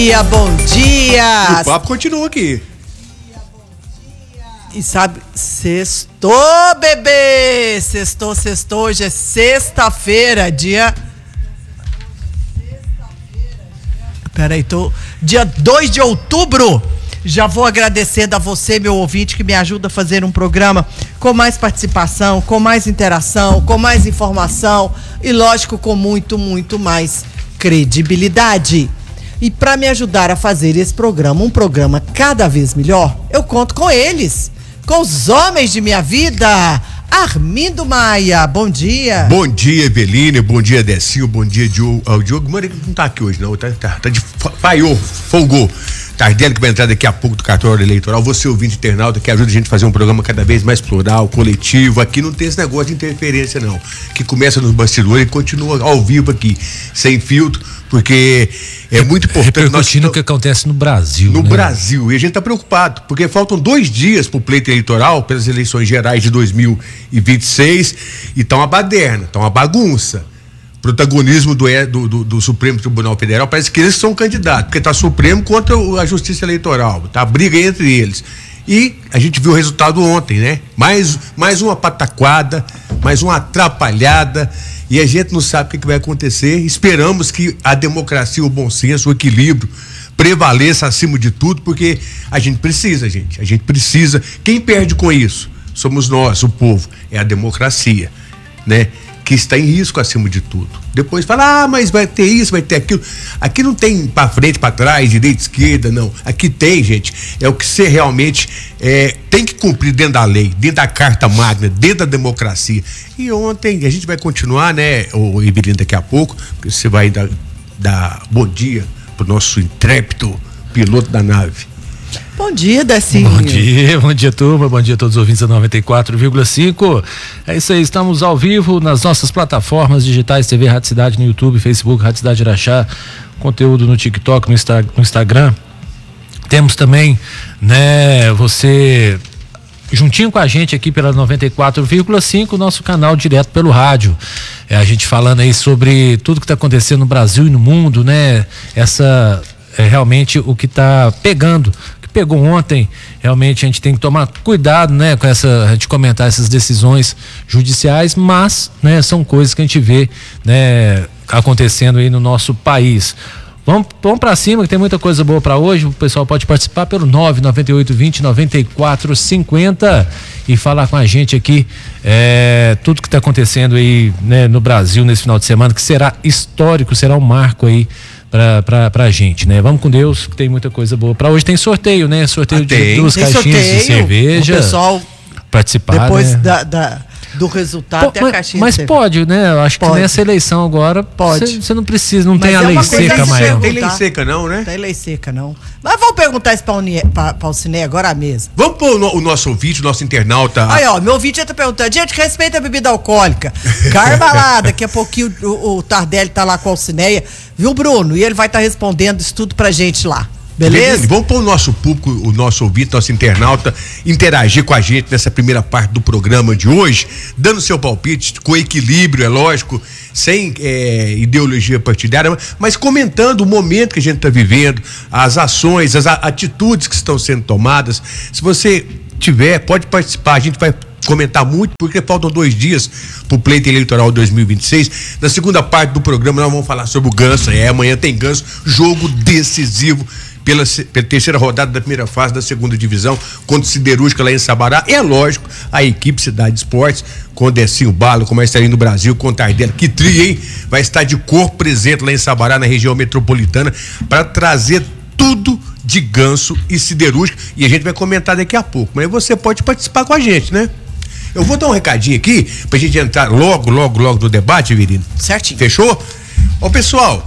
Bom dia! E o papo continua aqui. E sabe, sextou, bebê! Sextou, hoje é sexta-feira, dia... Peraí, dia 2 de outubro. Já vou agradecendo a você, meu ouvinte, que me ajuda a fazer um programa com mais participação, com mais interação, com mais informação e, lógico, com muito, muito mais credibilidade. E para me ajudar a fazer esse programa, um programa cada vez melhor, eu conto com eles, com os homens de minha vida. Armindo Maia, bom dia. Bom dia, Eveline, bom dia, Decinho, bom dia, Diogo. O Diogo não tá aqui hoje, não, tá folgou. Tardelli, que vai entrar daqui a pouco do cartório eleitoral. Você, ouvinte internauta, que ajuda a gente a fazer um programa cada vez mais plural, coletivo. Aqui não tem esse negócio de interferência, não. Que começa nos bastidores e continua ao vivo aqui, sem filtro, porque é muito importante. Repercutindo o que acontece no Brasil. No Brasil. E a gente está preocupado, porque faltam 2 dias para o pleito eleitoral, pelas eleições gerais de 2026, e tá uma baderna, tá uma bagunça. Protagonismo do Supremo Tribunal Federal, parece que eles são candidatos, porque tá Supremo contra a Justiça Eleitoral, tá a briga entre eles. E a gente viu o resultado ontem, né? Mais uma pataquada, mais uma atrapalhada, e a gente não sabe o que vai acontecer. Esperamos que a democracia, o bom senso, o equilíbrio prevaleça acima de tudo, porque a gente precisa. Quem perde com isso? Somos nós, o povo, é a democracia, né? Que está em risco acima de tudo. Depois fala, mas vai ter isso, vai ter aquilo. Aqui não tem para frente, para trás, direita, esquerda, não. Aqui tem, gente, é o que você realmente tem que cumprir dentro da lei, dentro da Carta Magna, dentro da democracia. E ontem, a gente vai continuar, né, o Evelino, daqui a pouco, porque você vai dar bom dia pro nosso intrépido piloto da nave. Bom dia, Decinho. Bom dia, turma, bom dia a todos os ouvintes da 94,5. É isso aí, estamos ao vivo nas nossas plataformas digitais, TV Rádio Cidade no YouTube, Facebook, Rádio Cidade Araxá, conteúdo no TikTok, no Instagram. Temos também, né, você juntinho com a gente aqui pela 94,5, nosso canal direto pelo rádio. A gente falando aí sobre tudo que está acontecendo no Brasil e no mundo, né? Essa é realmente o que está pegando. Pegou ontem, realmente a gente tem que tomar cuidado, né, com a gente comentar essas decisões judiciais, mas, né, são coisas que a gente vê, né, acontecendo aí no nosso país. Vamos para cima, que tem muita coisa boa para hoje. O pessoal pode participar pelo 99820-9450 e falar com a gente aqui tudo que está acontecendo aí, né, no Brasil nesse final de semana, que será histórico, será um marco aí pra gente, né? Vamos com Deus, que tem muita coisa boa. Pra hoje tem sorteio, né? Sorteio de 2 caixinhas de cerveja. O pessoal participar, depois, né? do resultado tem a caixinha mas de cerveja. Pode, né? Eu acho que nessa eleição agora você não precisa, não tem a lei seca, Maia. Não tem lei seca não, né? Não tem lei seca não. Mas vamos perguntar isso pra Alciné agora à mesa. Vamos pôr o nosso ouvinte, o nosso internauta. Aí, ó, meu ouvinte já tá perguntando, gente, respeita a bebida alcoólica. Carva lá, daqui a pouquinho o Tardelli tá lá com a Alcineia, viu, Bruno? E ele vai estar respondendo isso tudo pra gente lá. Beleza? Vamos pôr o nosso público, o nosso ouvinte, nosso internauta, interagir com a gente nessa primeira parte do programa de hoje, dando seu palpite, com equilíbrio, é lógico, sem ideologia partidária, mas comentando o momento que a gente está vivendo, as ações, as atitudes que estão sendo tomadas. Se você tiver, pode participar, a gente vai comentar muito, porque faltam 2 dias pro pleito eleitoral 2026. Na segunda parte do programa nós vamos falar sobre o Ganso. Amanhã tem Ganso, jogo decisivo pela terceira rodada da primeira fase da segunda divisão, contra o Siderúrgica lá em Sabará. É lógico, a equipe Cidade Esportes, com o Decinho Balo, como está aí no Brasil, com o Tardelli, que tria, hein? Vai estar de corpo presente lá em Sabará, na região metropolitana, para trazer tudo de Ganso e Siderúrgica, e a gente vai comentar daqui a pouco, mas você pode participar com a gente, né? Eu vou dar um recadinho aqui pra gente entrar logo no debate, Virino. Certinho. Fechou? Ó, pessoal,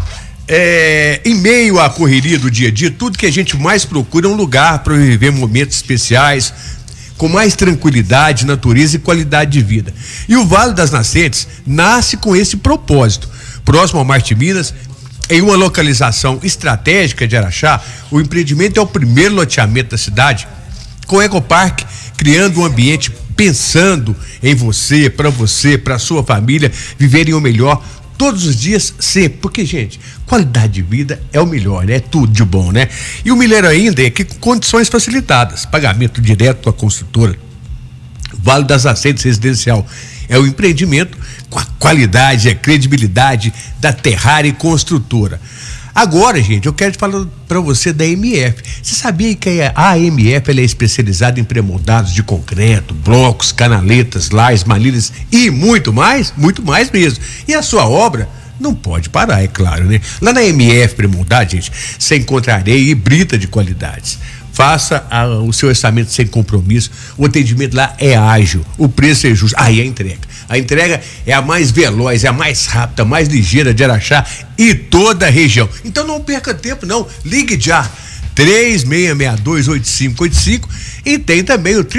em meio à correria do dia a dia, tudo que a gente mais procura é um lugar para viver momentos especiais, com mais tranquilidade, natureza e qualidade de vida. E o Vale das Nascentes nasce com esse propósito. Próximo ao Mar de Minas, em uma localização estratégica de Araxá, o empreendimento é o primeiro loteamento da cidade, com o Ecopark, criando um ambiente pensando em você, para sua família, viverem o melhor Todos os dias, sempre. Porque, gente, qualidade de vida é o melhor, né? É tudo de bom, né? E o melhor ainda é que com condições facilitadas. Pagamento direto com a construtora. Vale das Aceites Residencial. É o empreendimento com a qualidade, a credibilidade da Terrari Construtora. Agora, gente, eu quero falar para você da MF. Você sabia que a MF ela é especializada em pré-moldados de concreto, blocos, canaletas, lajes, manilhas e muito mais mesmo. E a sua obra não pode parar, é claro, né? Lá na MF Pré-Moldado, gente, você encontra areia e brita de qualidades. Faça o seu orçamento sem compromisso. O atendimento lá é ágil, o preço é justo. Aí a entrega. A entrega é a mais veloz, é a mais rápida, a mais ligeira de Araxá e toda a região. Então não perca tempo, não. Ligue já. 3662-8585 e tem também o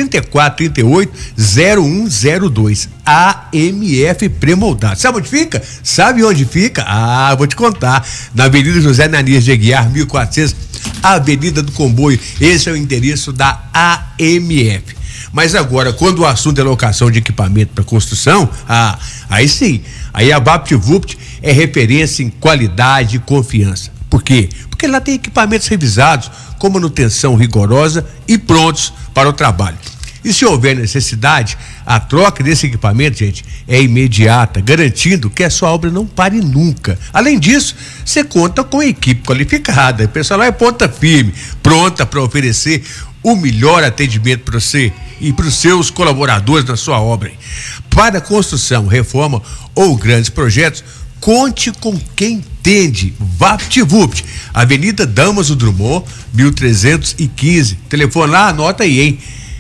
3438-0102. AMF Pré-Moldado. Sabe onde fica? Sabe onde fica? Vou te contar. Na Avenida José Ananias de Aguiar, 1400, Avenida do Comboio. Esse é o endereço da AMF. Mas agora, quando o assunto é locação de equipamento para construção, aí sim, aí a VaptVupt é referência em qualidade e confiança. Por quê? Porque lá tem equipamentos revisados, com manutenção rigorosa e prontos para o trabalho. E se houver necessidade, a troca desse equipamento, gente, é imediata, garantindo que a sua obra não pare nunca. Além disso, você conta com equipe qualificada. O pessoal lá é ponta firme, pronta para oferecer o melhor atendimento para você e para os seus colaboradores na sua obra. Para construção, reforma ou grandes projetos, conte com quem entende. VaptVupt, Avenida Damaso Drummond, 1315. Telefone lá, anota aí, hein?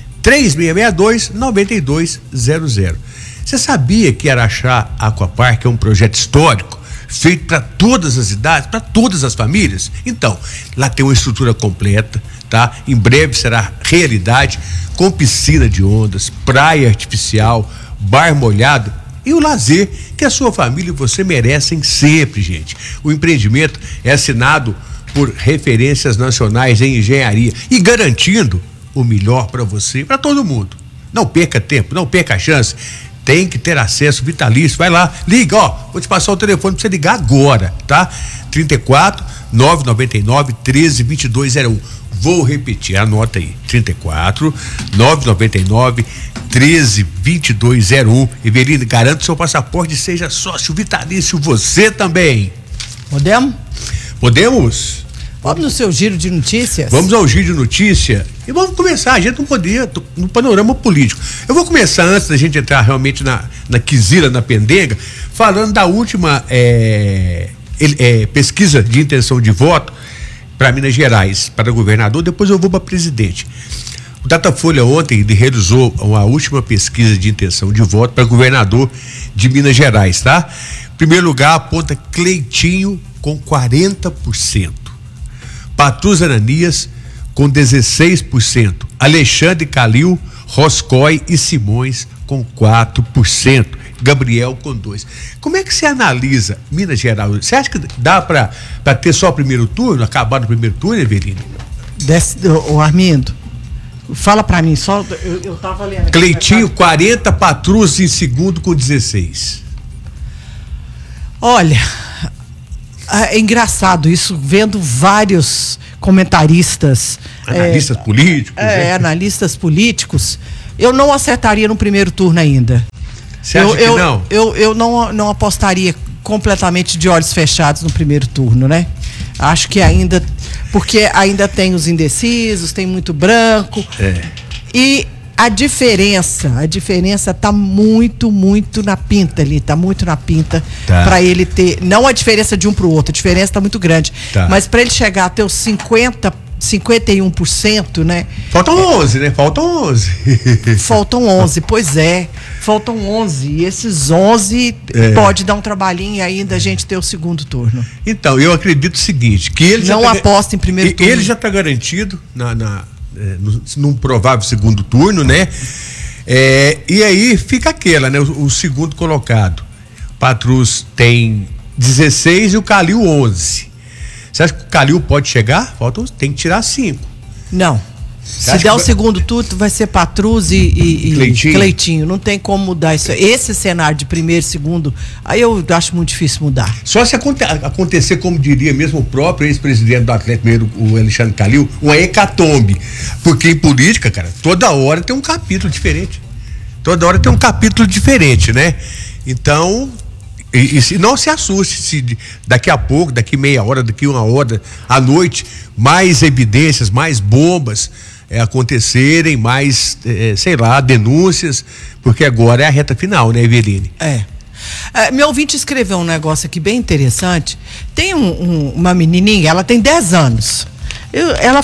3662-9200. Você sabia que Araxá Aquapark é um projeto histórico, feito para todas as idades, para todas as famílias? Então, lá tem uma estrutura completa, tá? Em breve será realidade, com piscina de ondas, praia artificial, bar molhado e o lazer que a sua família e você merecem sempre, gente. O empreendimento é assinado por referências nacionais em engenharia e garantindo o melhor para você e para todo mundo. Não perca tempo, não perca a chance. Tem que ter acesso vitalício. Vai lá, liga, vou te passar o telefone para você ligar agora, tá? 34 999 13 2201. Vou repetir, anota aí. 34 999 13 2201. Everino, garanta o seu passaporte e seja sócio vitalício você também. Podemos? Vamos no seu giro de notícias? Vamos ao giro de notícia e vamos começar. A gente não poderia, no panorama político. Eu vou começar antes da gente entrar realmente na quizila, na pendenga, falando da última pesquisa de intenção de voto para Minas Gerais, para governador, depois eu vou para presidente. O Datafolha ontem realizou a última pesquisa de intenção de voto para governador de Minas Gerais, tá? Em primeiro lugar, aponta Cleitinho com 40%. Patrus Ananias com 16%. Alexandre Calil, Roscoe e Simões com 4%. Gabriel com 2%. Como é que você analisa Minas Gerais? Você acha que dá para ter só o primeiro turno, acabar no primeiro turno, Everino? O Armindo, fala para mim, só eu tava lendo. Cleitinho 40, Patrus em segundo com 16. Olha, é engraçado isso, vendo vários comentaristas. Analistas políticos. Analistas políticos. Eu não acertaria no primeiro turno ainda. Você acha que não? Eu não apostaria completamente de olhos fechados no primeiro turno, né? Acho que ainda, porque ainda tem os indecisos, tem muito branco. E a diferença tá muito na pinta ali, tá muito na pinta para ele ter, não a diferença de um pro outro, a diferença tá muito grande, mas para ele chegar a ter os 51%, né? Faltam 11, né? Faltam 11, pois é. Faltam 11 e esses 11 pode dar um trabalhinho e ainda a gente ter o segundo turno. Então, eu acredito o seguinte, que ele não aposta em primeiro turno. Ele já está garantido num provável segundo turno, né? E aí fica aquela, né? O segundo colocado. Patrus tem 16 e o Calil 11. Você acha que o Calil pode chegar? Tem que tirar 5. Não. Se der o segundo turno, vai ser Patrus e Cleitinho. Não tem como mudar isso. Esse cenário de primeiro e segundo, aí eu acho muito difícil mudar. Só se acontecer, como diria mesmo o próprio ex-presidente do Atlético Mineiro, o Alexandre Calil, uma hecatombe. Porque em política, cara, toda hora tem um capítulo diferente. Toda hora tem um capítulo diferente, né? Então, e não se assuste se daqui a pouco, daqui meia hora, daqui uma hora, à noite, mais evidências, mais bombas acontecerem, mais, sei lá, denúncias, porque agora é a reta final, né, Eveline? Meu ouvinte escreveu um negócio aqui bem interessante. Tem uma menininha, ela tem 10 anos. Ela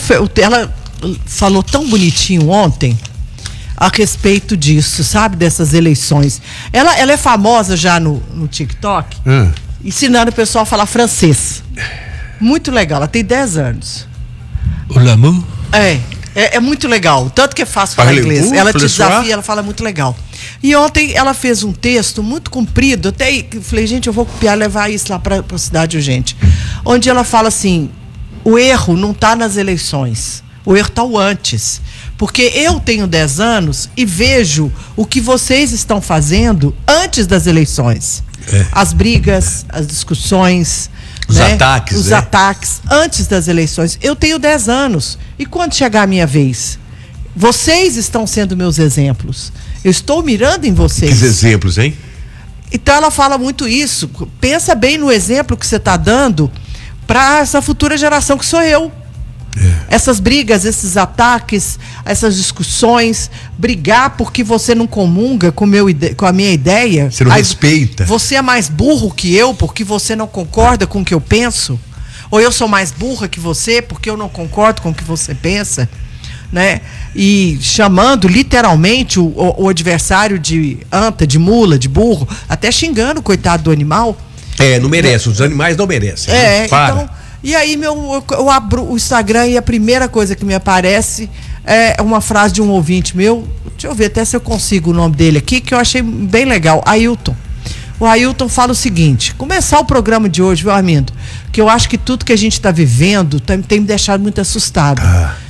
falou tão bonitinho ontem a respeito disso, sabe? Dessas eleições. Ela é famosa já no TikTok, ensinando o pessoal a falar francês. Muito legal, ela tem 10 anos. O l'amour? É muito legal, tanto que é fácil falar inglês. Ela te desafia, ela fala muito legal. E ontem ela fez um texto muito comprido, até falei, gente, eu vou copiar, levar isso lá para a cidade urgente. Onde ela fala assim, o erro não está nas eleições, o erro está o antes. Porque eu tenho 10 anos e vejo o que vocês estão fazendo antes das eleições. As brigas, as discussões, os ataques antes das eleições. Eu tenho 10 anos. E quando chegar a minha vez? Vocês estão sendo meus exemplos. Eu estou mirando em vocês. Que exemplos, hein? Então ela fala muito isso. Pensa bem no exemplo que você está dando para essa futura geração que sou eu. Essas brigas, esses ataques, essas discussões, brigar porque você não comunga com a minha ideia. Você não respeita. Você é mais burro que eu porque você não concorda com o que eu penso? Ou eu sou mais burra que você porque eu não concordo com o que você pensa? Né? E chamando literalmente o adversário de anta, de mula, de burro, até xingando o coitado do animal. Não merece, os animais não merecem. Então... E aí eu abro o Instagram e a primeira coisa que me aparece é uma frase de um ouvinte meu. Deixa eu ver até se eu consigo o nome dele aqui, que eu achei bem legal. Ailton. O Ailton fala o seguinte: começar o programa de hoje, viu, Armindo? Que eu acho que tudo que a gente está vivendo tem me deixado muito assustado.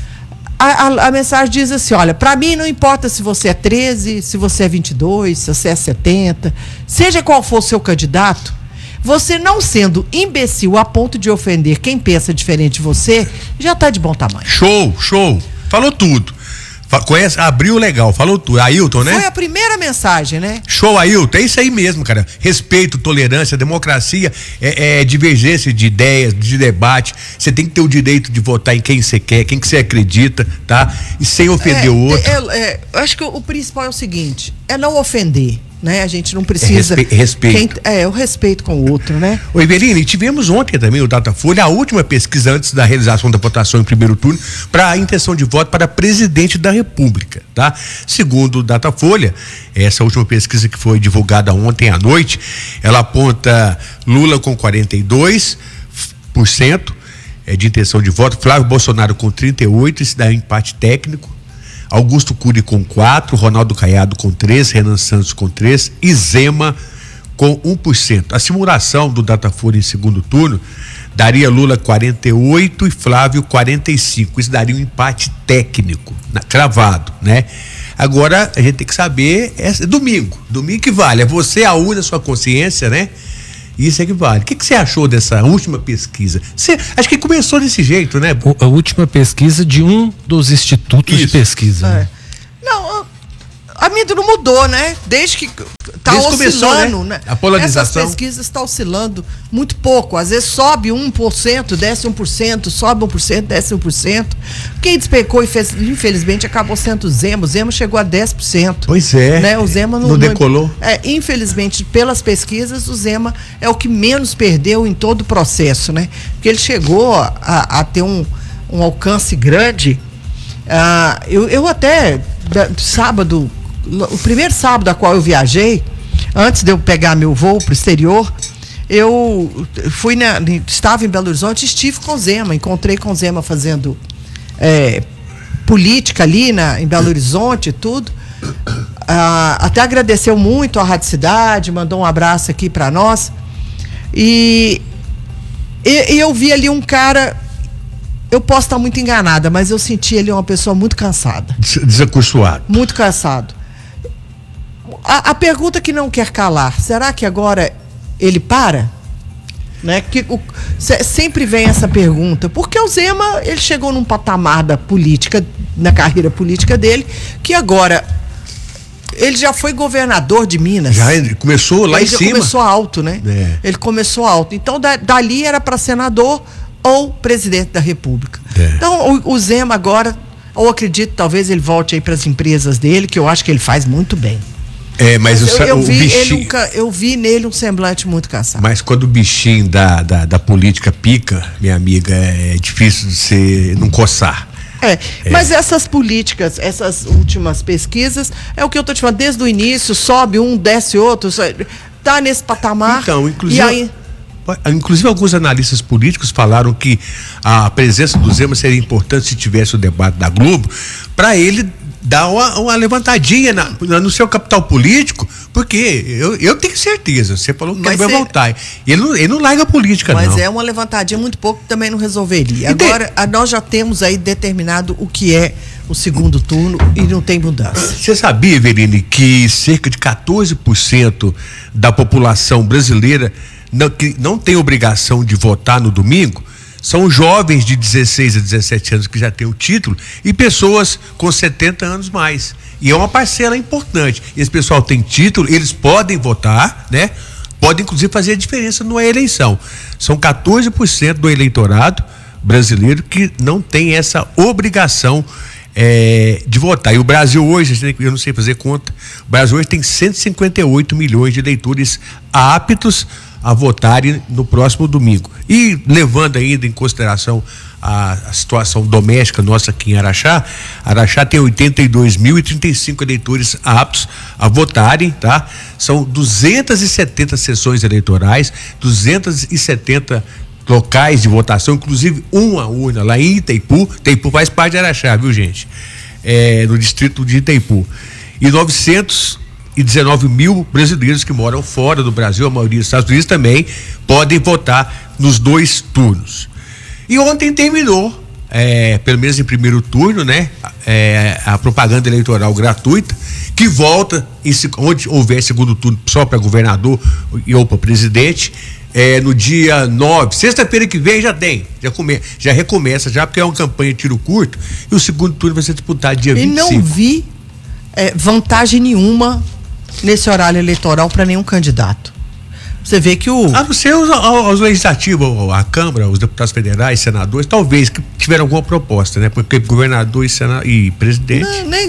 A mensagem diz assim: olha, para mim não importa se você é 13, se você é 22, se você é 70, seja qual for o seu candidato. Você não sendo imbecil a ponto de ofender quem pensa diferente de você, já tá de bom tamanho. Show. Falou tudo. Abriu legal, falou tudo. Ailton, né? Foi a primeira mensagem, né? Show, Ailton. É isso aí mesmo, cara. Respeito, tolerância, democracia, divergência de ideias, de debate. Você tem que ter o direito de votar em quem você quer, quem que você acredita, tá? E sem ofender o outro. Eu acho que o principal é o seguinte, é não ofender. Né? A gente não precisa... Respeito. O respeito com o outro, né? Ô, Eveline, tivemos ontem também o Datafolha, a última pesquisa antes da realização da votação em primeiro turno para a intenção de voto para presidente da República, tá? Segundo o Datafolha, essa última pesquisa que foi divulgada ontem à noite, ela aponta Lula com 42% de intenção de voto, Flávio Bolsonaro com 38%, isso dá um empate técnico, Augusto Cury com 4%, Ronaldo Caiado com 3%, Renan Santos com 3% e Zema com 1%. A simulação do Datafolha em segundo turno daria Lula 48% e Flávio 45%. Isso daria um empate técnico, cravado, né? Agora a gente tem que saber, domingo que vale, é você aúna a sua consciência, né? Isso é que vale. O que você achou dessa última pesquisa? Acho que começou desse jeito, né? A última pesquisa de um dos institutos de pesquisa. Né? Não, a mídia não mudou, né? Desde que está oscilando, né? A polarização. Essas pesquisas estão oscilando muito pouco. Às vezes sobe 1%, desce 1%, sobe 1%, desce 1%. Quem despecou, infelizmente, acabou sendo o Zema. O Zema chegou a 10%. Pois é. Né? O Zema não decolou. Infelizmente, pelas pesquisas, o Zema é o que menos perdeu em todo o processo, né? Porque ele chegou a ter um alcance grande. Eu até, sábado, o primeiro sábado a qual eu viajei, antes de eu pegar meu voo para o exterior, eu estava em Belo Horizonte, estive com o Zema, encontrei com o Zema fazendo política ali em Belo Horizonte e tudo. Até agradeceu muito a Rádio Cidade, mandou um abraço aqui para nós. E eu vi ali um cara Eu posso estar muito enganada, mas eu senti ele uma pessoa muito cansada. Desacursoado. Muito cansado. A pergunta que não quer calar, será que agora ele para? Né? Sempre vem essa pergunta, porque o Zema, ele chegou num patamar da política, na carreira política dele, que agora ele já foi governador de Minas. Já começou lá em cima. Ele começou alto, né? Ele começou alto. Então, dali era para senador ou presidente da República. Então, o Zema agora, eu acredito, talvez ele volte aí para as empresas dele, que eu acho que ele faz muito bem. Mas eu vi nele um semblante muito cansado. Mas quando o bichinho da política pica, minha amiga, é difícil de você não coçar. Mas essas políticas, essas últimas pesquisas, é o que eu tô te falando, desde o início, sobe um, desce outro, tá nesse patamar. Então, inclusive alguns analistas políticos falaram que a presença do Zema seria importante se tivesse o debate da Globo, para ele dar uma levantadinha no seu capital político, porque eu tenho certeza, você falou que ele vai voltar. Ele não larga a política, mas não. Mas é uma levantadinha muito pouco, também não resolveria. Agora, nós já temos aí determinado o que é o segundo turno e não tem mudança. Você sabia, Eveline, que cerca de 14% da população brasileira que não tem obrigação de votar no domingo são jovens de 16 a 17 anos que já têm o título e pessoas com 70 anos mais. E é uma parcela importante. Esse pessoal tem título, eles podem votar, né? Podem, inclusive, fazer a diferença numa eleição. São 14% do eleitorado brasileiro que não tem essa obrigação de votar. E o Brasil hoje, eu não sei fazer conta, o Brasil hoje tem 158 milhões de eleitores aptos a votarem no próximo domingo. E levando ainda em consideração a situação doméstica nossa aqui em Araxá tem 82.035 eleitores aptos a votarem, tá? São 270 sessões eleitorais, 270 locais de votação, inclusive uma urna lá em Itaipu. Itaipu faz parte de Araxá, viu, gente? No distrito de Itaipu. E 919 mil brasileiros que moram fora do Brasil, a maioria dos Estados Unidos, também podem votar nos 2 turnos. E ontem terminou, pelo menos em primeiro turno, né? A propaganda eleitoral gratuita, que volta, onde houver segundo turno só para governador ou para presidente, no dia 9, sexta-feira que vem já recomeça, porque é uma campanha tiro curto, e o segundo turno vai ser disputado dia 25. E não vi vantagem nenhuma nesse horário eleitoral para nenhum candidato. Você vê que a não ser os legislativos, a Câmara, os deputados federais, senadores, talvez que tiveram alguma proposta, né? Porque governador e presidente.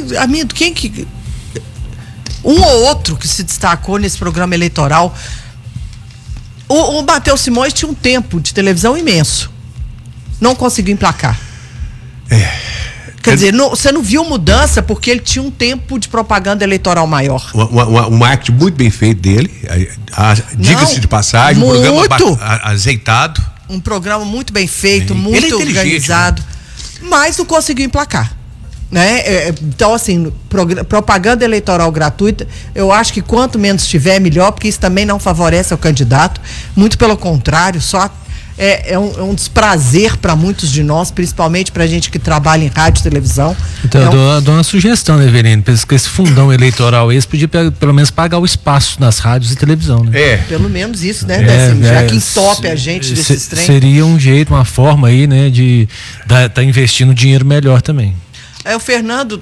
Um ou outro que se destacou nesse programa eleitoral. O Matheus Simões tinha um tempo de televisão imenso. Não conseguiu emplacar. Quer dizer, você não viu mudança porque ele tinha um tempo de propaganda eleitoral maior. Um marketing muito bem feito dele, diga-se de passagem, um programa azeitado. Um programa muito bem feito, muito organizado, né? Mas não conseguiu emplacar. Né? Então, assim, propaganda eleitoral gratuita, eu acho que quanto menos tiver, melhor, porque isso também não favorece o candidato. Muito pelo contrário, só é um desprazer para muitos de nós, principalmente para gente que trabalha em rádio e televisão. Então, eu dou uma sugestão, né, Verene? Penso que esse fundão eleitoral podia pelo menos pagar o espaço nas rádios e televisão, né? Pelo menos isso, né? Já que entope a gente desses trem. Seria um jeito, uma forma aí, né, de tá investindo dinheiro melhor também. O Fernando,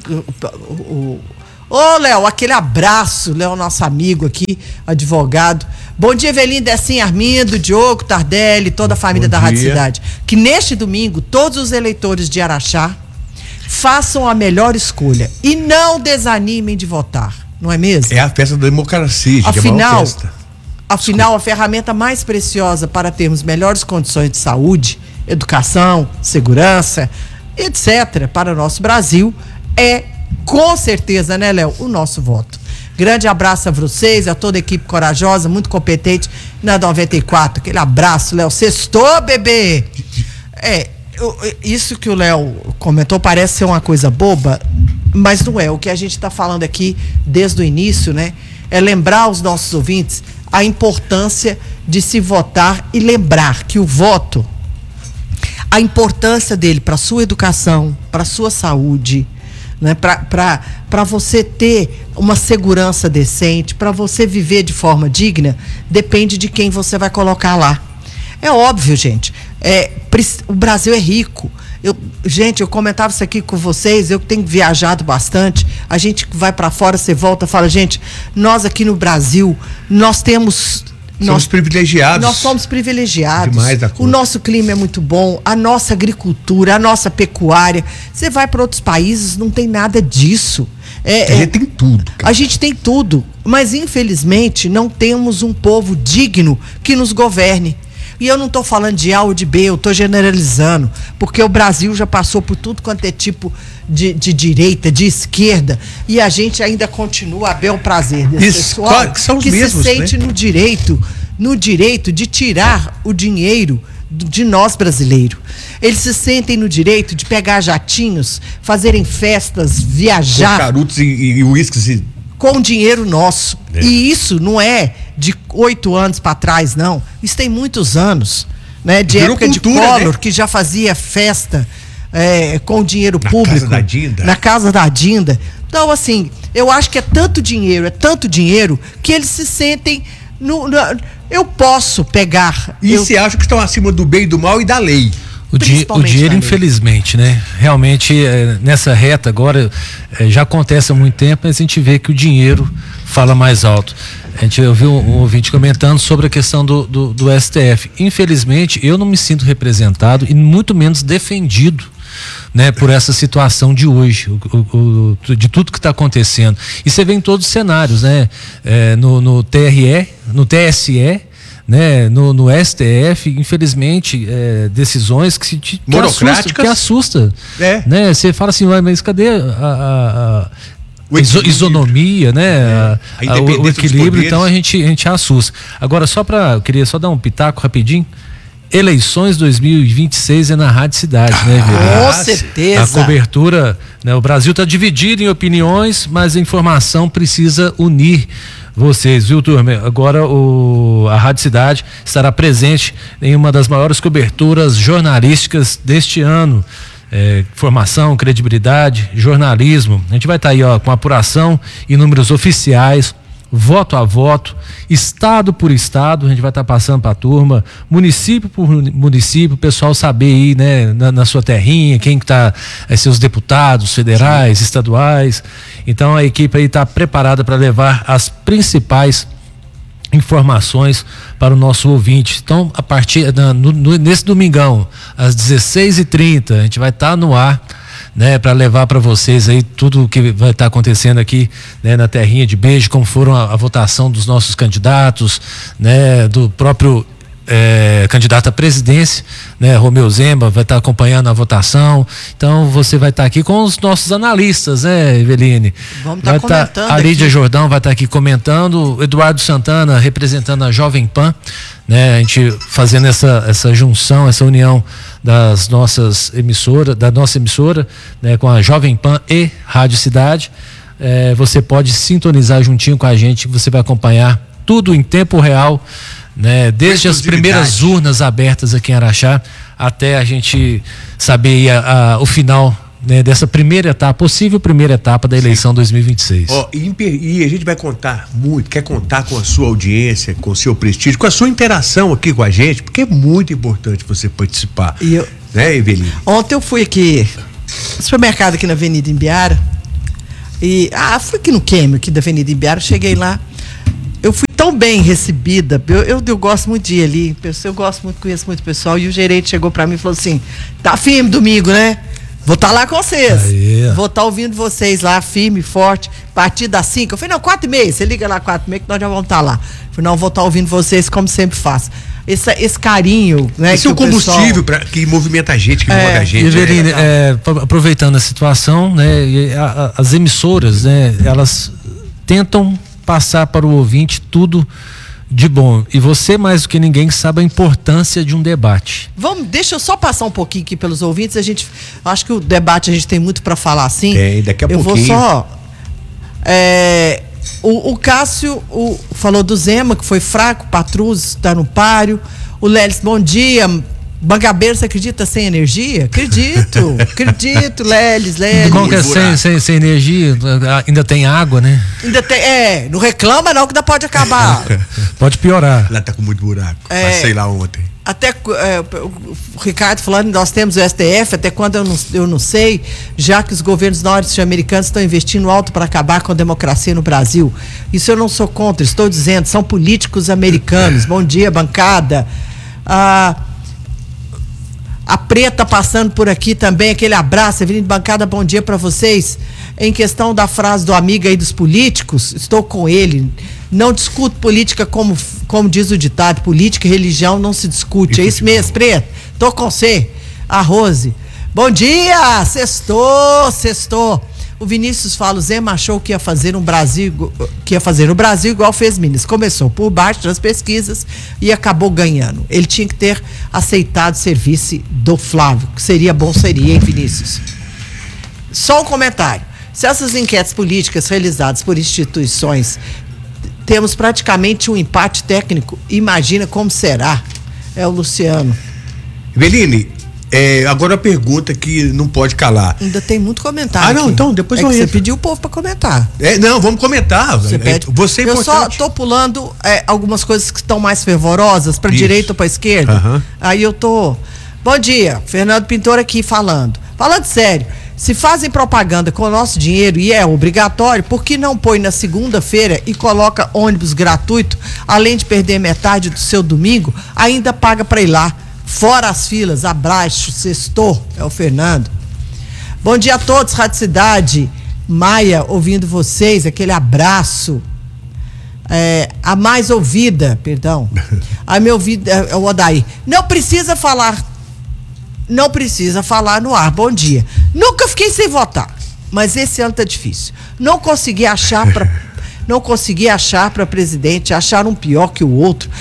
Léo, aquele abraço, Léo, nosso amigo aqui, advogado. Bom dia, Eveline, Decinho, Armindo, Diogo, Tardelli, toda a família da Rádio Cidade. Que neste domingo, todos os eleitores de Araxá façam a melhor escolha e não desanimem de votar, não é mesmo? É a festa da democracia, gente. Afinal, a ferramenta mais preciosa para termos melhores condições de saúde, educação, segurança, etc., para o nosso Brasil, com certeza, né, Léo, o nosso voto. Grande abraço a vocês, a toda a equipe corajosa, muito competente na 94. Aquele abraço, Léo. Sextou, bebê! Isso que o Léo comentou parece ser uma coisa boba, mas não é. O que a gente está falando aqui desde o início, né? É lembrar aos nossos ouvintes a importância de se votar e lembrar que o voto, a importância dele para a sua educação, para a sua saúde, né? Para você ter uma segurança decente, para você viver de forma digna, depende de quem você vai colocar lá. É óbvio, gente, o Brasil é rico. Gente, eu comentava isso aqui com vocês, eu tenho viajado bastante, a gente vai para fora, você volta e fala, gente, nós aqui no Brasil, nós temos... Somos privilegiados. Nós somos privilegiados. Demais da conta. O nosso clima é muito bom, a nossa agricultura, a nossa pecuária. Você vai para outros países, não tem nada disso. A gente tem tudo, cara. A gente tem tudo, mas infelizmente não temos um povo digno que nos governe. E eu não estou falando de A ou de B, eu estou generalizando, porque o Brasil já passou por tudo quanto é tipo de direita, de esquerda, e a gente ainda continua a bel prazer desse pessoal que são os que mesmos, se sente, né, no direito de tirar o dinheiro de nós brasileiros. Eles se sentem no direito de pegar jatinhos, fazerem festas, viajar. Com charutos e uísques com dinheiro nosso. E isso não é de 8 anos para trás, não. Isso tem muitos anos, né? De época cultura, de Collor, né? Que já fazia festa com dinheiro público. Na casa da Dinda. Na casa da Dinda. Então, assim, eu acho que é tanto dinheiro, que eles se sentem... eu posso pegar... E você acha que estão acima do bem e do mal e da lei? O dinheiro, infelizmente, né? Realmente, nessa reta agora, já acontece há muito tempo, mas a gente vê que o dinheiro fala mais alto. A gente ouviu um ouvinte comentando sobre a questão do STF. Infelizmente, eu não me sinto representado e muito menos defendido, né, por essa situação de hoje, de tudo que está acontecendo. E você vê em todos os cenários, né? No TSE, né, no STF, infelizmente, decisões que assusta, né? Você fala assim, mas cadê a isonomia, né? O equilíbrio, então a gente assusta. Agora, eu queria só dar um pitaco rapidinho. Eleições 2026 é na Rádio Cidade, né, Verena? Com certeza. A cobertura, né, o Brasil está dividido em opiniões, mas a informação precisa unir vocês, viu, turma? Agora a Rádio Cidade estará presente em uma das maiores coberturas jornalísticas deste ano. Informação, credibilidade, jornalismo. A gente vai estar aí, com apuração e números oficiais, voto a voto, estado por estado, a gente vai estar passando para a turma, município por município, o pessoal saber aí, né, na sua terrinha, quem que tá, seus deputados federais, estaduais. Então a equipe aí está preparada para levar as principais informações para o nosso ouvinte. Então, a partir nesse domingão, às 16h30, a gente vai estar no ar, né, para levar para vocês aí tudo o que vai estar acontecendo aqui, né, na terrinha de Beijo, como foram a votação dos nossos candidatos, né, do próprio candidato à presidência, né, Romeu Zema vai estar acompanhando a votação. Então você vai estar aqui com os nossos analistas, né, Eveline? Vamos estar comentando. A Lídia Jordão vai estar aqui comentando, o Eduardo Santana representando a Jovem Pan, né, a gente fazendo essa junção, essa união da nossa emissora, né, com a Jovem Pan e Rádio Cidade. Você pode sintonizar juntinho com a gente, você vai acompanhar tudo em tempo real, né, desde as primeiras urnas abertas aqui em Araxá até a gente saber o final, né, dessa possível primeira etapa da eleição 2026. E a gente vai quer contar com a sua audiência, com o seu prestígio, com a sua interação aqui com a gente, porque é muito importante você participar. Né, Eveline? Ontem eu fui aqui no supermercado aqui na Avenida Imbiara e fui aqui no Quêmio, aqui da Avenida Imbiara, cheguei lá. Eu fui tão bem recebida, eu gosto muito de ir ali, eu conheço muito pessoal, e o gerente chegou pra mim e falou assim, tá firme domingo, né? Vou estar lá com vocês, vou estar ouvindo vocês lá, firme, forte, a partir das 5, eu falei, não, 4h30, você liga lá 4h30 que nós já vamos estar lá. Eu falei, não, vou estar ouvindo vocês como sempre faço. Esse carinho, né? Esse é o combustível que movimenta a gente, que move a gente. Eveline, aproveitando a situação, né, as emissoras, né, elas tentam passar para o ouvinte tudo de bom. E você, mais do que ninguém, sabe a importância de um debate. Deixa eu só passar um pouquinho aqui pelos ouvintes. Acho que o debate a gente tem muito para falar, assim. Daqui a pouquinho. Eu vou só... O Cássio falou do Zema, que foi fraco, Patrus está no páreo. O Lelis, bom dia. Mangabeira, você acredita sem energia? Acredito, Leles. Como que é sem energia? Ainda tem água, né? Ainda tem, não reclama não que ainda pode acabar. Pode piorar. Lá tá com muito buraco, passei lá ontem. Até o Ricardo falando, nós temos o STF, até quando eu não sei, já que os governos norte-americanos estão investindo alto para acabar com a democracia no Brasil. Isso eu não sou contra, estou dizendo, são políticos americanos. Bom dia, bancada. A Preta passando por aqui também, aquele abraço, Avenida Bancada, bom dia para vocês. Em questão da frase do amigo aí dos políticos, estou com ele. Não discuto política como diz o ditado, política e religião não se discute. É isso mesmo, Preta? Tô com você. A Rose. Bom dia! Sextou. O Vinícius fala, o Zema achou que ia fazer no Brasil igual fez Minas. Começou por baixo das pesquisas e acabou ganhando. Ele tinha que ter aceitado o serviço do Flávio, que seria bom, hein, Vinícius? Só um comentário. Se essas enquetes políticas realizadas por instituições temos praticamente um empate técnico, imagina como será. É o Luciano. Eveline, agora a pergunta que não pode calar. Ainda tem muito comentário. Não, aqui. então depois você pediu o povo para comentar. Não, vamos comentar. Você eu só tô pulando algumas coisas que estão mais fervorosas, para direita ou para esquerda. Uhum. Aí eu tô. Bom dia, Fernando Pintor aqui falando. Falando sério. Se fazem propaganda com o nosso dinheiro e é obrigatório, por que não põe na segunda-feira e coloca ônibus gratuito, além de perder metade do seu domingo, ainda paga para ir lá? Fora as filas, abraço, sextou, é o Fernando. Bom dia a todos, Rádio Cidade, Maia, ouvindo vocês, aquele abraço. A mais ouvida, perdão, a minha ouvida é o Odaí. Não precisa falar no ar, bom dia. Nunca fiquei sem votar, mas esse ano tá difícil. Não consegui achar para presidente, achar um pior que o outro.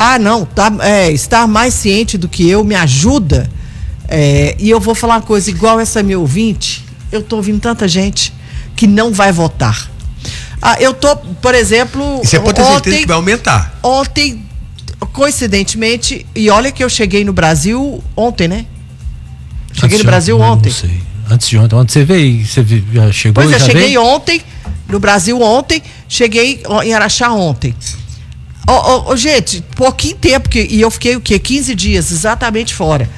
Estar mais ciente do que eu me ajuda. E eu vou falar uma coisa, igual essa minha ouvinte, eu tô ouvindo tanta gente que não vai votar. Eu tô, por exemplo, você pode ter certeza que vai aumentar. Ontem, coincidentemente, e olha que eu cheguei no Brasil ontem, né? Cheguei no Brasil ontem. Não sei. Antes de ontem. Ontem você veio, já chegou? Pois eu cheguei ontem, no Brasil ontem, cheguei em Araxá ontem. Gente, pouquinho tempo, e eu fiquei o quê? 15 dias, exatamente fora.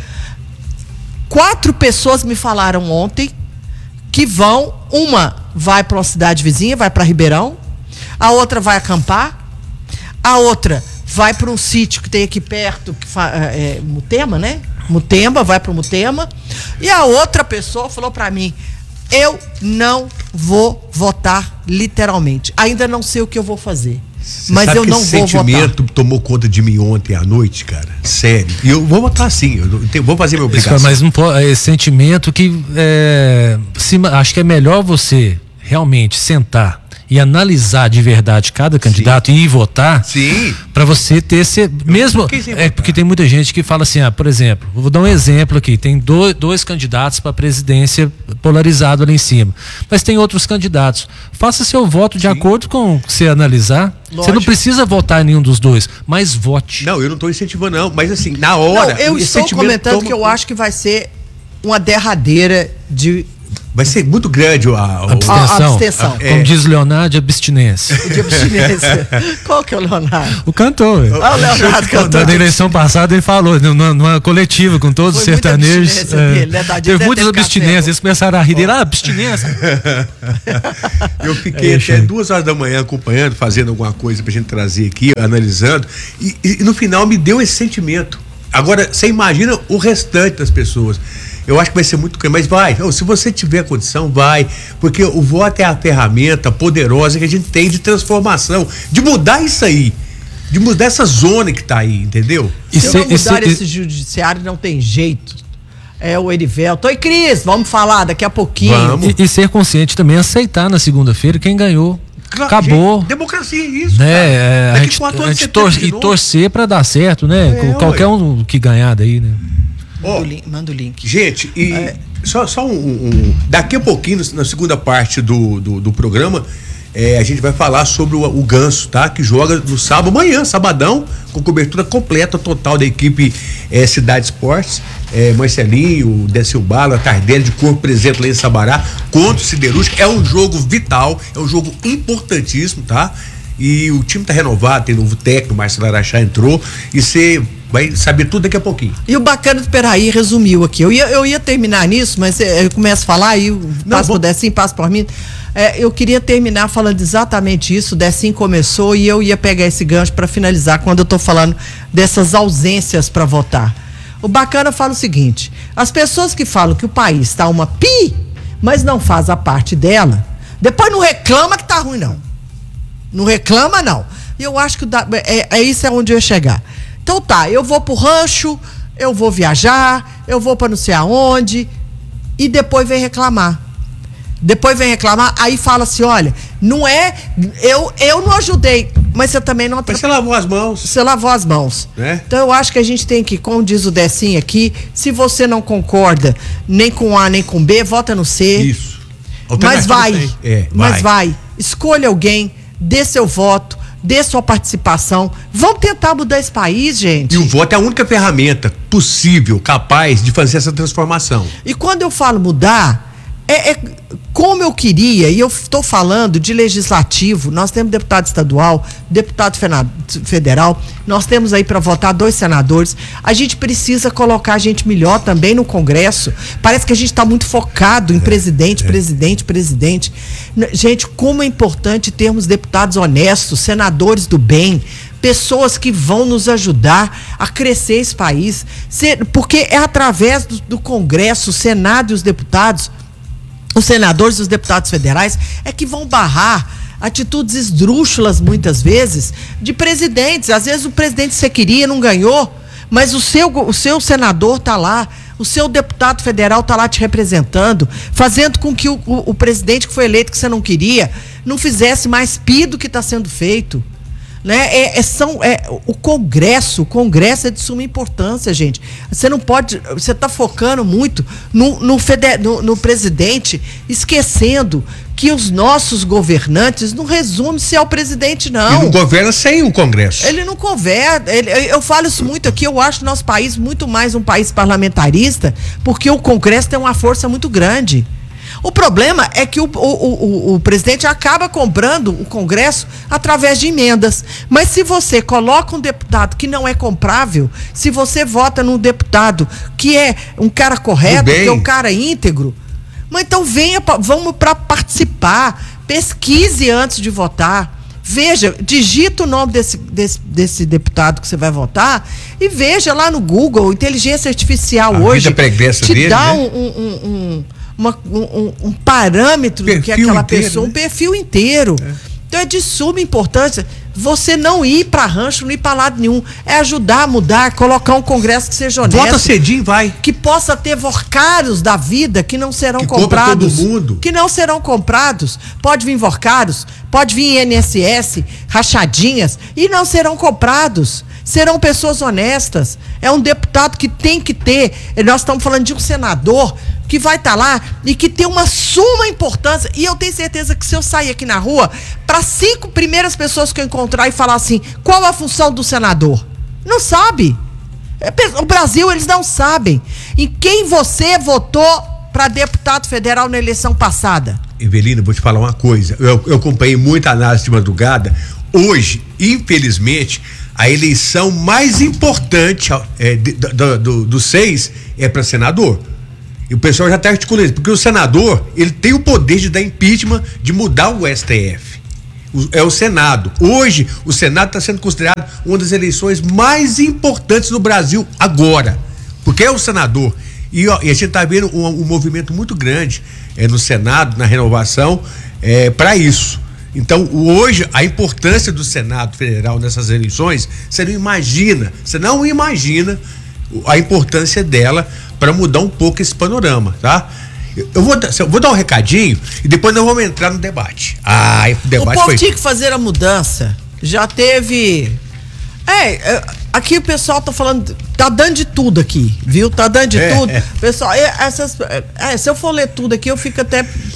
4 pessoas me falaram ontem que uma vai para uma cidade vizinha, vai para Ribeirão, a outra vai acampar, a outra vai para um sítio que tem aqui perto, Mutema, né? Mutema, vai para o Mutema. E a outra pessoa falou para mim, eu não vou votar literalmente. Ainda não sei o que eu vou fazer. Mas eu não vou votar. Esse sentimento tomou conta de mim ontem à noite, cara. Sério. E eu vou votar sim. Eu vou fazer minha obrigação. Mas não pode, esse sentimento que acho que é melhor você realmente sentar e analisar de verdade cada candidato e ir votar, para você ter porque tem muita gente que fala assim, por exemplo, vou dar um exemplo aqui, tem dois candidatos para a presidência polarizado ali em cima, mas tem outros candidatos, faça seu voto de acordo com o que você analisar. Lógico. Você não precisa votar em nenhum dos dois, mas vote. Não, eu não estou incentivando não, mas assim, na hora... Não, eu estou comentando que eu acho que vai ser uma derradeira de... Vai ser muito grande a abstenção. Como diz o Leonardo, de abstinência. De abstinência. Qual que é o Leonardo? O cantor. O Leonardo cantor. Na eleição passada ele falou, numa coletiva com todos os sertanejos. Teve muitas abstinências. Eles começaram a rir dele, abstinência. Eu fiquei até 2 horas da manhã acompanhando, fazendo alguma coisa pra gente trazer aqui, analisando, e no final me deu esse sentimento. Agora, você imagina o restante das pessoas. Eu acho que vai ser muito grande, mas vai. Se você tiver condição, vai. Porque o voto é a ferramenta poderosa que a gente tem de transformação, de mudar isso aí, de mudar essa zona que está aí, entendeu? Se não mudar esse judiciário, não tem jeito. É o Erivelto. Oi, Cris, vamos falar daqui a pouquinho. Vamos. E ser consciente também, aceitar na segunda-feira quem ganhou. Claro, acabou. Gente, democracia, isso. Né? A gente torcer para dar certo, né? Qualquer um que ganhar daí, né? Manda o link. Gente, só daqui a pouquinho, na segunda parte do programa, a gente vai falar sobre o Ganso, tá? Que joga no sábado, amanhã, sabadão, com cobertura completa, total da equipe Cidade Esportes. Marcelinho, Décio Bala, Tardelli de corpo presente lá em Sabará, contra o Siderúrgica. É um jogo vital, é um jogo importantíssimo, tá? E o time tá renovado, tem novo técnico, Marcelo Araxá entrou, e você vai saber tudo daqui a pouquinho. E o bacana do Peraí resumiu aqui. Eu ia terminar nisso, mas eu começo a falar e passo por Decinho, passo por mim. Eu queria terminar falando exatamente isso. O Decinho começou e eu ia pegar esse gancho para finalizar quando eu tô falando dessas ausências para votar. O bacana fala o seguinte: as pessoas que falam que o país tá uma mas não faz a parte dela, depois não reclama que tá ruim, não. Não reclama, não. Eu acho que isso é onde eu ia chegar. Então tá, eu vou pro rancho, eu vou viajar, eu vou para não sei aonde, e depois vem reclamar. Aí fala assim: olha, não é, eu não ajudei, mas você também não... Mas você lavou as mãos. Você lavou as mãos. Então eu acho que a gente tem que, como diz o Decinho aqui, se você não concorda nem com A nem com B, vota no C. Isso. Mas vai. Escolha alguém, dê seu voto, dê sua participação. Vamos tentar mudar esse país, gente. E o voto é a única ferramenta possível, capaz de fazer essa transformação. E quando eu falo mudar, como eu queria, e eu estou falando de legislativo, nós temos deputado estadual, deputado federal, nós temos aí para votar 2 senadores, a gente precisa colocar gente melhor também no Congresso. Parece que a gente está muito focado em presidente. Gente, como é importante termos deputados honestos, senadores do bem, pessoas que vão nos ajudar a crescer esse país, porque é através do Congresso, o Senado e os deputados, os senadores e os deputados federais é que vão barrar atitudes esdrúxulas, muitas vezes, de presidentes. Às vezes o presidente que você queria não ganhou, mas o seu senador está lá, o seu deputado federal está lá te representando, fazendo com que o presidente que foi eleito, que você não queria, não fizesse mais do que está sendo feito. Né? O Congresso é de suma importância, gente. Você não pode, você está focando muito no presidente, esquecendo que os nossos governantes não resumem-se ao presidente, não. Ele não governa sem o Congresso. Ele não governa. Eu falo isso muito aqui, eu acho o nosso país muito mais um país parlamentarista, porque o Congresso tem uma força muito grande. O problema é que o presidente acaba comprando o Congresso através de emendas. Mas se você coloca um deputado que não é comprável, se você vota num deputado que é um cara correto, que é um cara íntegro, mas então vamos para participar, pesquise antes de votar. Veja, digita o nome desse deputado que você vai votar e veja lá no Google, inteligência artificial hoje te dá um parâmetro do que é aquela pessoa, um perfil inteiro. Então é de suma importância você não ir para rancho, não ir para lado nenhum. É ajudar a mudar, colocar um Congresso que seja honesto. Vota cedinho, vai. Que possa ter vorcários da vida que não serão comprados. Todo mundo. Que não serão comprados. Pode vir vorcários, pode vir INSS, rachadinhas, e não serão comprados. Serão pessoas honestas. É um deputado que tem que ter. Nós estamos falando de um senador que vai estar lá e que tem uma suma importância. E eu tenho certeza que se eu sair aqui na rua, para 5 primeiras pessoas que eu encontrar e falar assim, qual a função do senador? Não sabe. O Brasil, eles não sabem. Em quem você votou para deputado federal na eleição passada? Evelina, vou te falar uma coisa. Eu acompanhei muita análise de madrugada. Hoje, infelizmente, a eleição mais importante dos 6 é para senador. E o pessoal já está articulando, porque o senador, ele tem o poder de dar impeachment, de mudar o STF. É o Senado. Hoje, o Senado está sendo considerado uma das eleições mais importantes do Brasil agora, porque é o senador. E a gente está vendo um movimento muito grande no Senado, na renovação, para isso. Então, hoje, a importância do Senado Federal nessas eleições, você não imagina a importância dela para mudar um pouco esse panorama, tá? Eu vou dar um recadinho e depois nós vamos entrar no debate. O debate tinha que fazer a mudança. Já teve... aqui o pessoal tá falando, tá dando de tudo aqui, viu? Tá dando de tudo. Pessoal, se eu for ler tudo aqui, eu fico até...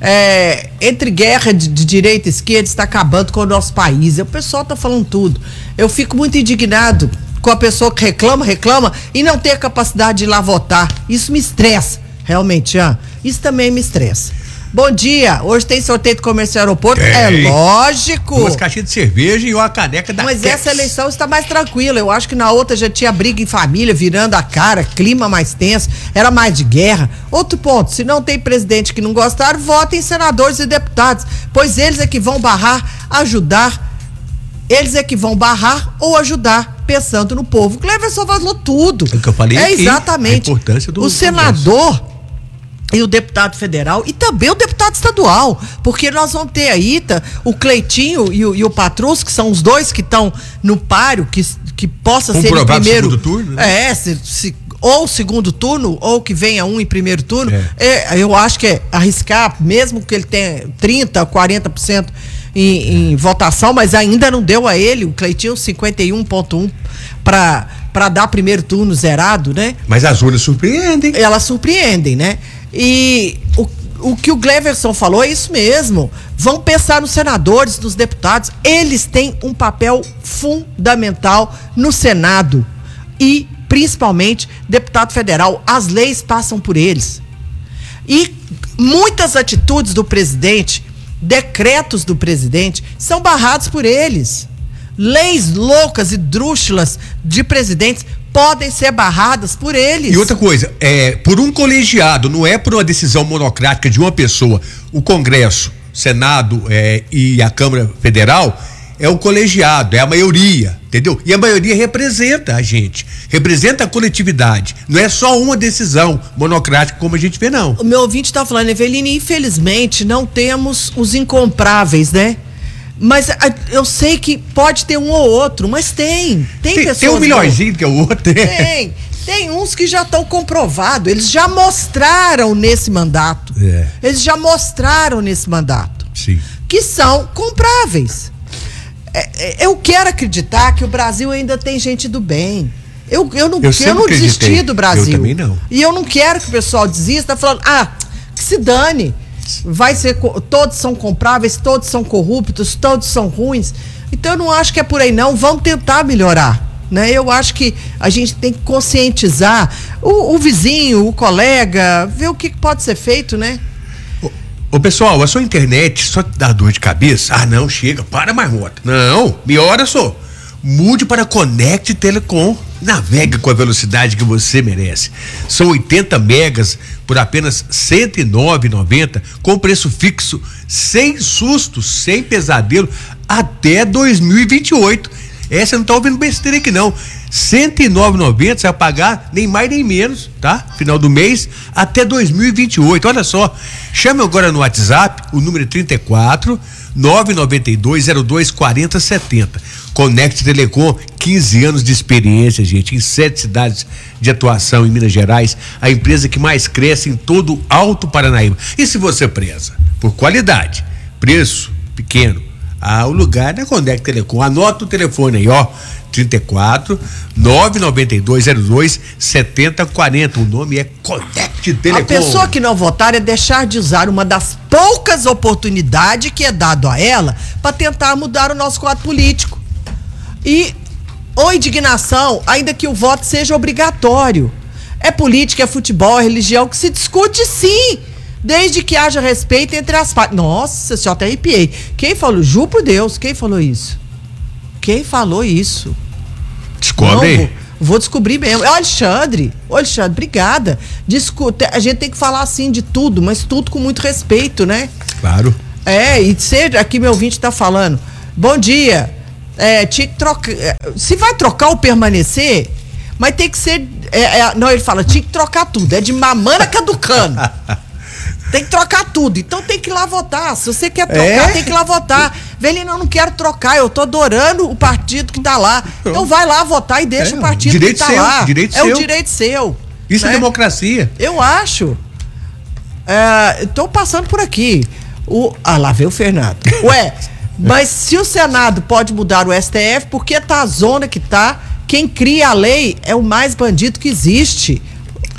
entre guerra de direita e esquerda está acabando com o nosso país. O pessoal tá falando tudo. Eu fico muito indignado com a pessoa que reclama e não tem a capacidade de ir lá votar. Isso me estressa, realmente, isso também me estressa. Bom dia, hoje tem sorteio do comércio aeroporto? É lógico. 2 caixinhas de cerveja e uma caneca da Mas Tex. essa eleição está mais tranquila. Eu acho que na outra já tinha briga em família, virando a cara, clima mais tenso, era mais de guerra. Outro ponto, se não tem presidente que não gostar, votem em senadores e deputados, pois eles é que vão ajudar, ou ajudar, pensando no povo. O Cleverson falou tudo. É o que eu falei aqui, exatamente. a importância do o senador e o deputado federal e também o deputado estadual, porque nós vamos ter aí o Cleitinho e o Patrus, que são os dois que estão no páreo, que possa ser em primeiro segundo turno, né? Ou segundo turno, ou que venha um em primeiro turno. Eu acho que é arriscar, mesmo que ele tenha 30%, 40% em votação, mas ainda não deu a ele, o Cleitinho 51,1% para dar primeiro turno zerado, né? Mas as urnas surpreendem. Elas surpreendem, né? E o que o Cleverson falou é isso mesmo. Vão pensar nos senadores, nos deputados. Eles têm um papel fundamental no Senado. E, principalmente, deputado federal. As leis passam por eles. E muitas atitudes do presidente, decretos do presidente, são barrados por eles. Leis loucas e drúxulas de presidentes podem ser barradas por eles. E outra coisa, por um colegiado, não é por uma decisão monocrática de uma pessoa. O Congresso, Senado e a Câmara Federal é o colegiado, é a maioria, entendeu? E a maioria representa a gente, representa a coletividade. Não é só uma decisão monocrática como a gente vê, não. O meu ouvinte está falando, Eveline, infelizmente não temos os incompráveis, né? Mas eu sei que pode ter um ou outro, mas tem pessoas... Tem um melhorzinho que é o outro. Tem uns que já estão comprovados, eles já mostraram nesse mandato. Eles já mostraram nesse mandato. Sim. Que são compráveis. Eu quero acreditar que o Brasil ainda tem gente do bem. Eu não desisti do Brasil. Eu também não. E eu não quero que o pessoal desista falando, que se dane. Todos são compráveis, todos são corruptos, todos são ruins. Então eu não acho que é por aí não. Vamos tentar melhorar, né? Eu acho que a gente tem que conscientizar o vizinho, o colega, ver o que pode ser feito, né? Ô pessoal, a sua internet só te dá dor de cabeça? Não, chega, para mais moto. Não, melhora só. Mude para Conect Telecom. Navegue com a velocidade que você merece. São 80 megas por apenas R$ 109,90, com preço fixo, sem susto, sem pesadelo, até 2028. Você não tá ouvindo besteira aqui não. R$ 109,90 você vai pagar nem mais nem menos, tá? Final do mês, até 2028. Olha só, chame agora no WhatsApp, o número é 34 99202 4070. Conect Telecom, 15 anos de experiência, gente, em 7 cidades de atuação em Minas Gerais, a empresa que mais cresce em todo o Alto Paranaíba. E se você preza por qualidade, preço pequeno, o lugar é Conect Telecom. Anota o telefone aí, 34 99202 7040. O nome é Conect Telecom. A pessoa que não votar é deixar de usar uma das poucas oportunidades que é dado a ela para tentar mudar o nosso quadro político. E indignação, ainda que o voto seja obrigatório. É política, é futebol, é religião, que se discute sim, desde que haja respeito entre as partes. Nossa, eu até arrepiei. Quem falou? Juro por Deus, quem falou isso? Quem falou isso? Descobre. Não, vou descobrir mesmo. Alexandre, obrigada. A gente tem que falar assim de tudo, mas tudo com muito respeito, né? Claro. E aqui meu ouvinte tá falando. Bom dia. Tinha que trocar. Se vai trocar ou permanecer, mas tem que ser. Não, ele fala, tinha que trocar tudo. É de mamana caducando. Tem que trocar tudo. Então tem que ir lá votar. Se você quer trocar, tem que ir lá votar. Velho, eu não quero trocar. Eu tô adorando o partido que tá lá. Então vai lá votar e deixa o partido que tá lá. Direito seu. O direito seu. Isso é democracia. Eu acho. Tô passando por aqui. Lá veio o Fernando. Mas se o Senado pode mudar o STF, porque tá a zona que tá, quem cria a lei é o mais bandido que existe.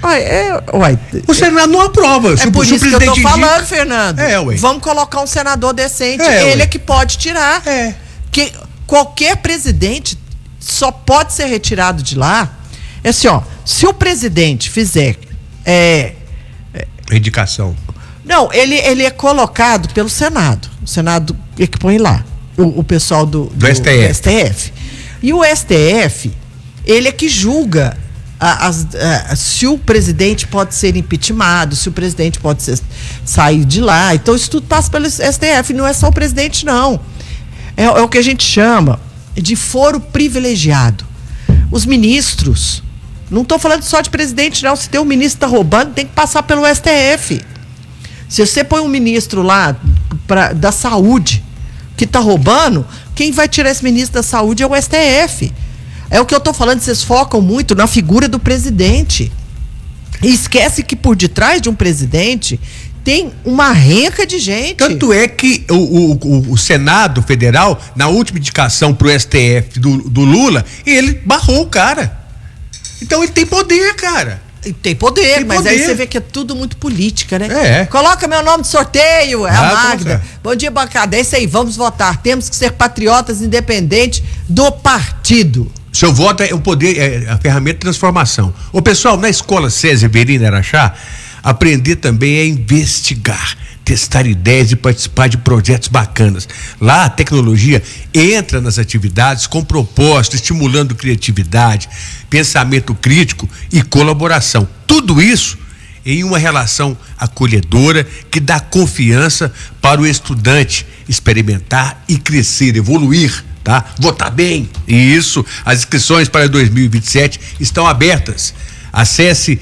O Senado não aprova. É por isso que eu tô falando, Fernando. Ué. Vamos colocar um senador decente. Ele é que pode tirar. Que qualquer presidente só pode ser retirado de lá. É assim, ó. Se o presidente fizer indicação. Não, ele é colocado pelo Senado. O Senado é que põe lá. O pessoal do STF. E o STF, ele é que julga se o presidente pode ser impeachmentado, se o presidente pode sair de lá. Então isso tudo passa pelo STF, não é só o presidente, não. É o que a gente chama de foro privilegiado. Os ministros, não estou falando só de presidente, não. Se tem um ministro que está roubando, tem que passar pelo STF. Se você põe um ministro lá da saúde que está roubando, quem vai tirar esse ministro da saúde é o STF. É o que eu estou falando, vocês focam muito na figura do presidente. E esquece que por detrás de um presidente tem uma renca de gente. Tanto é que o Senado Federal, na última indicação pro STF do Lula, ele barrou o cara. Então ele tem poder, cara. Tem poder, mas aí você vê que é tudo muito política, né? Coloca meu nome de sorteio, a Magda. Bom dia, bancada. É isso aí, vamos votar. Temos que ser patriotas independentes do partido. Seu voto é o poder, é a ferramenta de transformação. Ô pessoal, na escola César Verina Araxá, aprender também é investigar, testar ideias e participar de projetos bacanas. Lá a tecnologia entra nas atividades com propósito, estimulando criatividade, pensamento crítico e colaboração. Tudo isso em uma relação acolhedora que dá confiança para o estudante experimentar e crescer, evoluir, tá? Votar bem. Isso, as inscrições para 2027 estão abertas. Acesse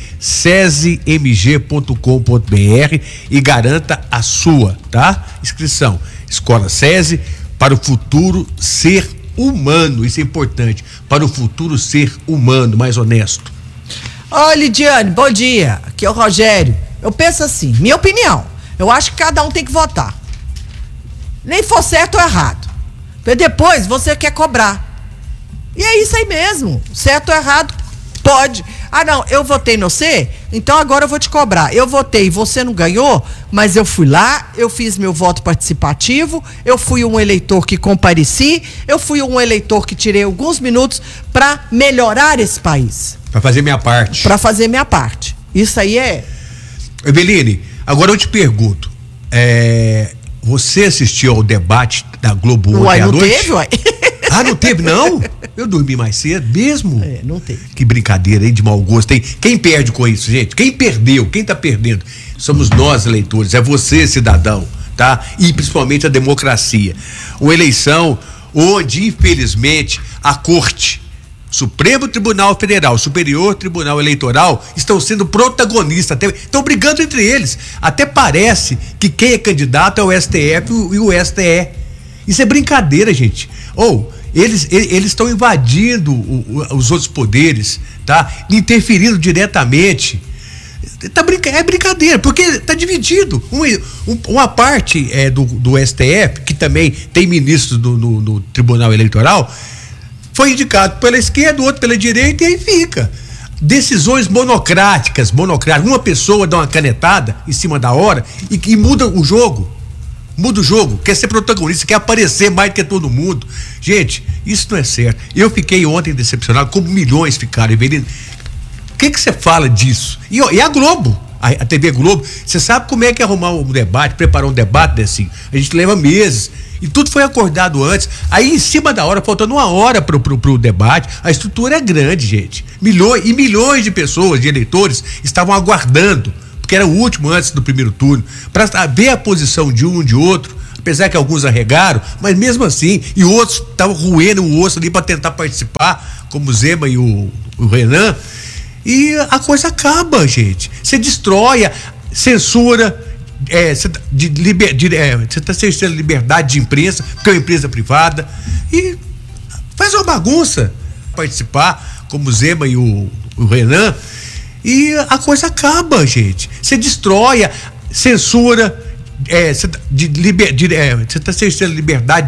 cesmg.com.br e garanta a sua, tá? Inscrição. Escola SESI para o futuro ser humano. Isso é importante. Para o futuro ser humano, mais honesto. Ô, Lidiane, bom dia. Aqui é o Rogério. Eu penso assim, minha opinião. Eu acho que cada um tem que votar. Nem for certo ou errado. Porque depois você quer cobrar. E é isso aí mesmo. Certo ou errado, pode. Ah, não, eu votei no você, então agora eu vou te cobrar. Eu votei, você não ganhou, mas eu fui lá, eu fiz meu voto participativo, eu fui um eleitor que compareci, eu fui um eleitor que tirei alguns minutos para melhorar esse país. Para fazer minha parte. Para fazer minha parte. Isso aí é... Eveline, agora eu te pergunto, você assistiu ao debate da Globo ontem à noite? Teve, uai. Ah, não teve, não? Eu dormi mais cedo mesmo. Não teve. Que brincadeira, hein, de mau gosto. Quem perde com isso, gente? Quem perdeu? Quem tá perdendo? Somos nós, eleitores. É você, cidadão, tá? E principalmente a democracia. Uma eleição onde, infelizmente, a Corte, Supremo Tribunal Federal, Superior Tribunal Eleitoral estão sendo protagonistas, estão brigando entre eles. Até parece que quem é candidato é o STF e o STE. Isso é brincadeira, gente. Eles estão invadindo os outros poderes, tá? Interferindo diretamente. É brincadeira, porque está dividido. Uma parte do STF, que também tem ministros no Tribunal Eleitoral, foi indicado pela esquerda, o outro pela direita, e aí fica. Decisões monocráticas. Uma pessoa dá uma canetada em cima da hora e muda o jogo. Muda o jogo, quer ser protagonista, quer aparecer mais que todo mundo. Gente, isso não é certo. Eu fiquei ontem decepcionado, como milhões ficaram. O que você fala disso? E a Globo, a TV Globo, você sabe como é que é arrumar um debate, preparar um debate assim? A gente leva meses. E tudo foi acordado antes. Aí, em cima da hora, faltando uma hora pro debate, a estrutura é grande, gente. Milhões de pessoas, de eleitores, estavam aguardando, que era o último antes do primeiro turno, para ver a posição de um de outro, apesar que alguns arregaram, mas mesmo assim, e outros estavam roendo o osso ali para tentar participar, como o Zema e o Renan, e a coisa acaba, gente. Você destrói, censura, você está cerceando liberdade de imprensa, porque é uma empresa privada, e faz uma bagunça. Participar, como o Zema e o Renan, e a coisa acaba, gente. Você destrói, censura, você está cerceando liberdade